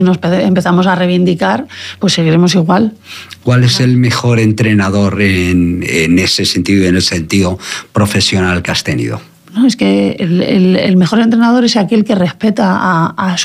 nos empezamos a reivindicar, pues seguiremos igual. ¿Cuál es el mejor entrenador en ese sentido, en el sentido profesional que has tenido? No, es que el mejor entrenador es aquel que respeta a